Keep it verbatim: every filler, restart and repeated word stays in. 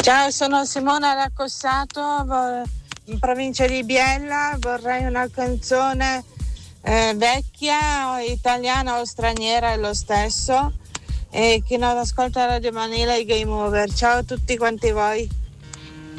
Ciao, sono Simona Raccossato, in provincia di Biella. Vorrei una canzone eh, vecchia, italiana o straniera, è lo stesso. E chi non ascolta Radio Manila è Game Over. Ciao a tutti quanti voi.